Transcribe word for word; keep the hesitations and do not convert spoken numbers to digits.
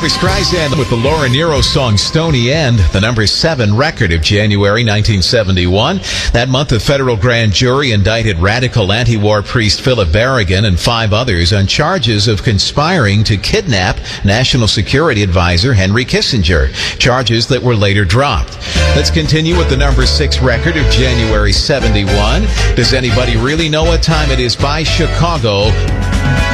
Barbra Streisand with the Laura Nyro song Stony End, the number seven record of January nineteen seventy-one. That month, a federal grand jury indicted radical anti-war priest Philip Berrigan and five others on charges of conspiring to kidnap National Security Advisor Henry Kissinger, charges that were later dropped. Let's continue with the number six record of January seventy-one. Does anybody really know what time it is by Chicago?